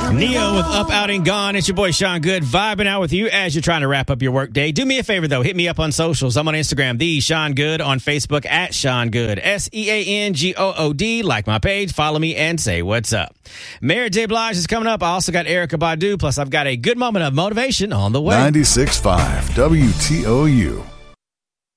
Neo with Up, Out, and Gone. It's your boy Sean Good vibing out with you as you're trying to wrap up your work day. Do me a favor, though. Hit me up on socials. I'm on Instagram, The Sean Good, on Facebook, at Sean Good, SeanGood. Like my page, follow me, and say what's up. Mary J. Blige is coming up. I also got Erykah Badu, plus I've got a good moment of motivation on the way. 96.5 WTOU.